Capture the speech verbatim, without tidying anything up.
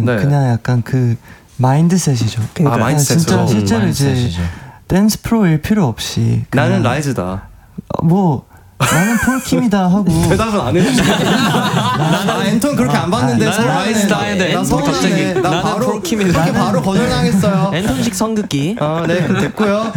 네. 그냥 약간 그 마인드셋이죠. 그러니까 아, 마인드셋으로. 진짜 실제로 마인드셋이죠. 이제 댄스 프로일 필요 없이 나는 라이즈다. 어, 뭐 나는 폴킴이다 하고 대답은 안 해주시네. 나 앤톤 그렇게 안 봤는데 나는 라이즈다 했는데 나 앤톤 갑자기 나 나는 바로 폴킴이다. 그렇게 바로 거절당했어요. 앤톤식 성극기. 어, 네 됐고요.